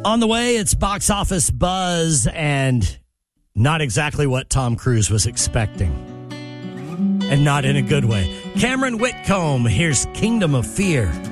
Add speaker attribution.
Speaker 1: On the way, it's box office buzz and not exactly what Tom Cruise was expecting. And not in a good way. Cameron Whitcomb, here's Kingdom of Fear.